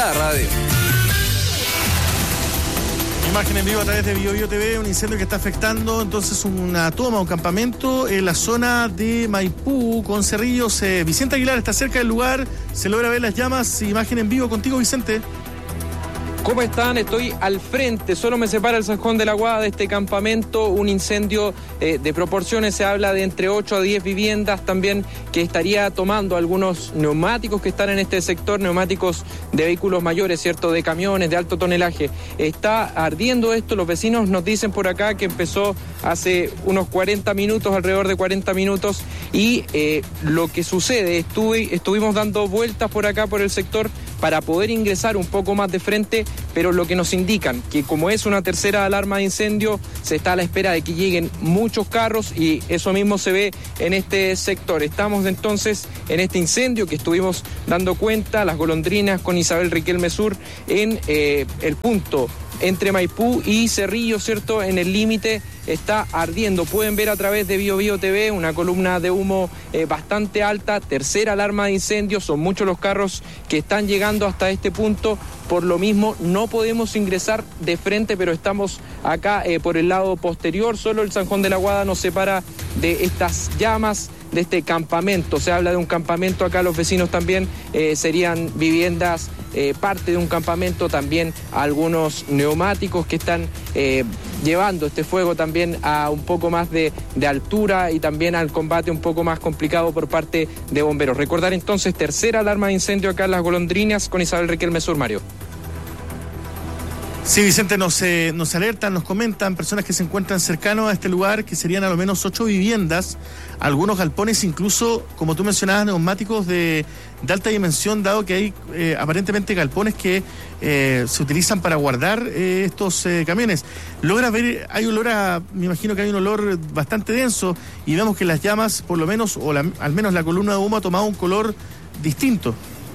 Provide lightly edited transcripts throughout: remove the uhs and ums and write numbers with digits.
la radio. Imagen en vivo a través de BioBio TV, un incendio que está afectando entonces una toma, un campamento en la zona de Maipú con Cerrillos. Vicente Aguilar está cerca del lugar, se logra ver las llamas. Imagen en vivo contigo, Vicente. ¿Cómo están? Estoy al frente, solo me separa el Zanjón de la Guada de este campamento, un incendio de proporciones, se habla de entre 8 a 10 viviendas también, que estaría tomando algunos neumáticos que están en este sector, neumáticos de vehículos mayores, ¿cierto?, de camiones, de alto tonelaje. Está ardiendo esto, los vecinos nos dicen por acá que empezó hace unos 40 minutos, alrededor de 40 minutos, y lo que sucede, estuvimos dando vueltas por acá, por el sector, para poder ingresar un poco más de frente, pero lo que nos indican, que como es una tercera alarma de incendio, se está a la espera de que lleguen muchos carros y eso mismo se ve en este sector. Estamos entonces en este incendio que estuvimos dando cuenta, Las Golondrinas con Isabel Riquelme Sur, en el punto entre Maipú y Cerrillos, ¿cierto? En el límite está ardiendo. Pueden ver a través de BioBio TV una columna de humo bastante alta, tercera alarma de incendio, son muchos los carros que están llegando hasta este punto, por lo mismo no podemos ingresar de frente, pero estamos acá por el lado posterior, solo el Zanjón de la Guada nos separa de estas llamas, de este campamento. Se habla de un campamento acá, los vecinos también, serían viviendas, parte de un campamento, también algunos neumáticos que están llevando este fuego también a un poco más de altura y también al combate un poco más complicado por parte de bomberos. Recordar entonces, tercera alarma de incendio acá en Las Golondrinas con Isabel Riquelme Sur, Mario. Sí, Vicente, nos alertan, nos comentan personas que se encuentran cercanos a este lugar, que serían a lo menos 8 viviendas, algunos galpones, incluso, como tú mencionabas, neumáticos de alta dimensión, dado que hay aparentemente galpones que se utilizan para guardar estos camiones. Logra ver, hay olor me imagino que hay un olor bastante denso, y vemos que las llamas, por lo menos, al menos la columna de humo ha tomado un color distinto.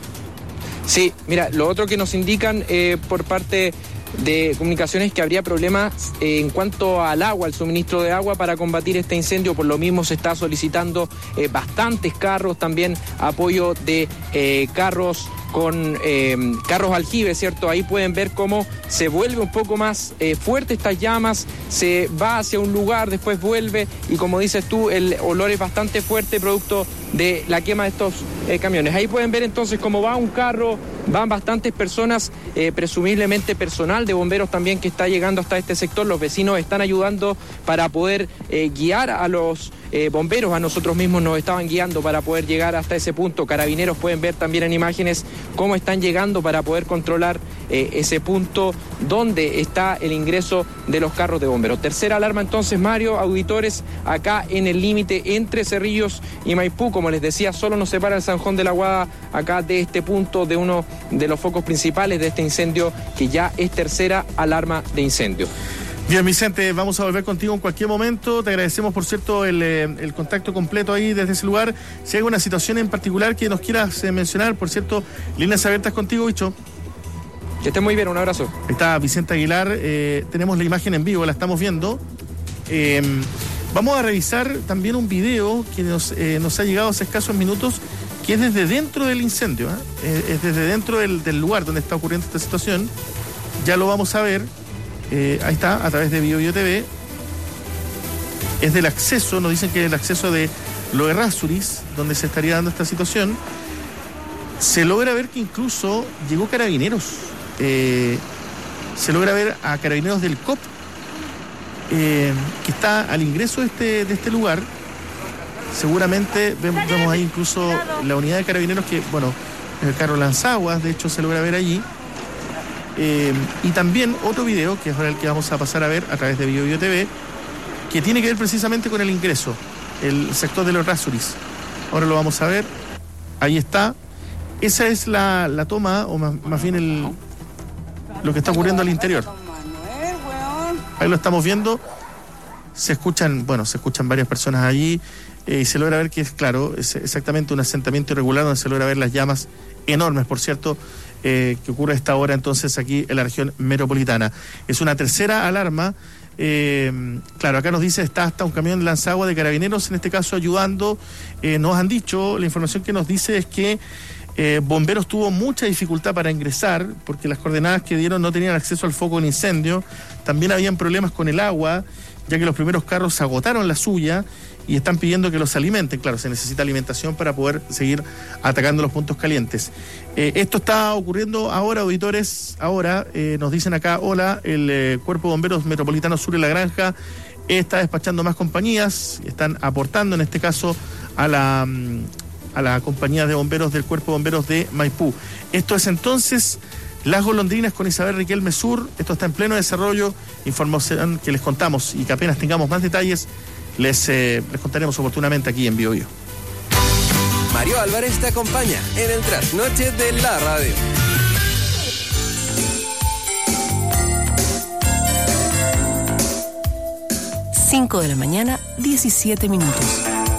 Sí, mira, lo otro que nos indican por parte de comunicaciones, que habría problemas en cuanto al agua, al suministro de agua para combatir este incendio. Por lo mismo se está solicitando bastantes carros, también apoyo de carros con carros aljibes, ¿cierto? Ahí pueden ver cómo se vuelve un poco más fuerte estas llamas, se va hacia un lugar, después vuelve, y como dices tú, el olor es bastante fuerte producto de la quema de estos camiones. Ahí pueden ver entonces cómo va un carro, van bastantes personas, presumiblemente personal de bomberos también que está llegando hasta este sector. Los vecinos están ayudando para poder guiar a los bomberos, a nosotros mismos nos estaban guiando para poder llegar hasta ese punto. Carabineros pueden ver también en imágenes cómo están llegando para poder controlar ese punto donde está el ingreso de los carros de bomberos. Tercera alarma entonces, Mario, auditores, acá en el límite entre Cerrillos y Maipú. Como les decía, solo nos separa el Zanjón de la Guada acá de este punto, de uno de los focos principales de este incendio, que ya es tercera alarma de incendio. Bien, Vicente, vamos a volver contigo en cualquier momento. Te agradecemos, por cierto, el contacto completo ahí desde ese lugar. Si hay alguna situación en particular que nos quieras mencionar, por cierto, líneas abiertas contigo, Bicho. Que esté muy bien, un abrazo. Está Vicente Aguilar, tenemos la imagen en vivo, la estamos viendo. Vamos a revisar también un video que nos ha llegado hace escasos minutos, que es desde dentro del incendio, es desde dentro del lugar donde está ocurriendo esta situación. Ya lo vamos a ver. Ahí está, a través de BioBio TV. Es del acceso, nos dicen que es el acceso de Lo Errázuriz, donde se estaría dando esta situación. Se logra ver que incluso llegó Carabineros. Se logra ver a Carabineros del COP, que está al ingreso de este lugar. Seguramente vemos ahí incluso la unidad de Carabineros que, bueno, el carro lanzaguas, de hecho se logra ver allí. Y también otro video, que es ahora el que vamos a pasar a ver a través de BioBio TV, que tiene que ver precisamente con el ingreso, el sector de Los Errázuriz. Ahora lo vamos a ver. Ahí está. Esa es la toma, o más bien lo que está ocurriendo al interior. Ahí lo estamos viendo. Se escuchan varias personas allí, y se logra ver que es, claro, es exactamente un asentamiento irregular donde se logra ver las llamas enormes, por cierto, que ocurre a esta hora entonces aquí en la región metropolitana. Es una tercera alarma. Claro, acá nos dice está hasta un camión de lanzagua de Carabineros, en este caso ayudando. Nos han dicho, la información que nos dice es que Bomberos tuvo mucha dificultad para ingresar porque las coordenadas que dieron no tenían acceso al foco del incendio. También habían problemas con el agua, ya que los primeros carros agotaron la suya y están pidiendo que los alimenten. Claro, se necesita alimentación para poder seguir atacando los puntos calientes. Esto está ocurriendo ahora, auditores. Ahora nos dicen acá, hola, el Cuerpo de Bomberos Metropolitano Sur de La Granja está despachando más compañías, están aportando en este caso a la compañía de bomberos del Cuerpo de Bomberos de Maipú. Esto es entonces Las Golondrinas con Isabel Riquelme Sur. Esto está en pleno desarrollo, información que les contamos y que apenas tengamos más detalles les contaremos oportunamente aquí en Bio Bio. Mario Álvarez te acompaña en el trasnoche de la radio. 5 de la mañana, 17 minutos.